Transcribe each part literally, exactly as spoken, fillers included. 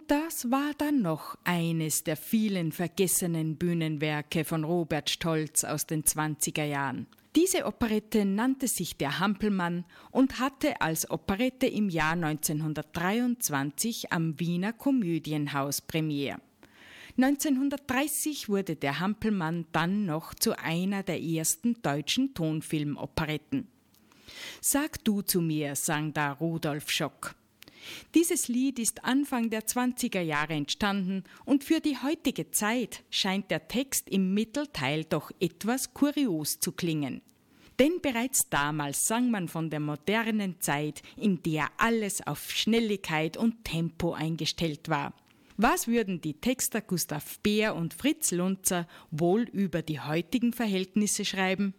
das war dann noch eines der vielen vergessenen Bühnenwerke von Robert Stolz aus den zwanziger Jahren. Diese Operette nannte sich Der Hampelmann und hatte als Operette im Jahr neunzehnhundertdreiundzwanzig am Wiener Komödienhaus Premiere. neunzehnhundertdreißig wurde Der Hampelmann dann noch zu einer der ersten deutschen Tonfilmoperetten. »Sag du zu mir«, sang da Rudolf Schock. Dieses Lied ist Anfang der zwanziger Jahre entstanden und für die heutige Zeit scheint der Text im Mittelteil doch etwas kurios zu klingen. Denn bereits damals sang man von der modernen Zeit, in der alles auf Schnelligkeit und Tempo eingestellt war. Was würden die Texter Gustav Beer und Fritz Lunzer wohl über die heutigen Verhältnisse schreiben?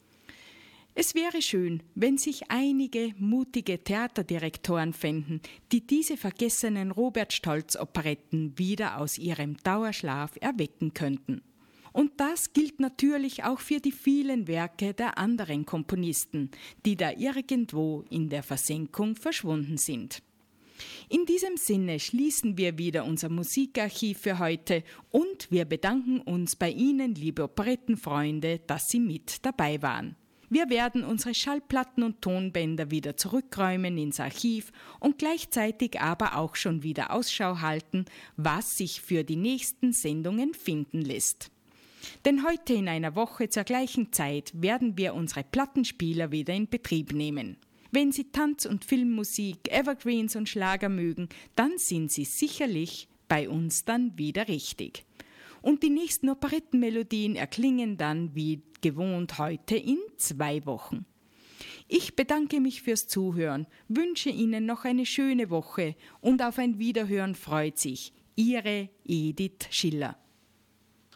Es wäre schön, wenn sich einige mutige Theaterdirektoren fänden, die diese vergessenen Robert-Stolz-Operetten wieder aus ihrem Dauerschlaf erwecken könnten. Und das gilt natürlich auch für die vielen Werke der anderen Komponisten, die da irgendwo in der Versenkung verschwunden sind. In diesem Sinne schließen wir wieder unser Musikarchiv für heute und wir bedanken uns bei Ihnen, liebe Operettenfreunde, dass Sie mit dabei waren. Wir werden unsere Schallplatten und Tonbänder wieder zurückräumen ins Archiv und gleichzeitig aber auch schon wieder Ausschau halten, was sich für die nächsten Sendungen finden lässt. Denn heute in einer Woche zur gleichen Zeit werden wir unsere Plattenspieler wieder in Betrieb nehmen. Wenn Sie Tanz- und Filmmusik, Evergreens und Schlager mögen, dann sind Sie sicherlich bei uns dann wieder richtig. Und die nächsten Operettenmelodien erklingen dann wie gewohnt heute in zwei Wochen. Ich bedanke mich fürs Zuhören, wünsche Ihnen noch eine schöne Woche und auf ein Wiederhören freut sich Ihre Edith Schiller.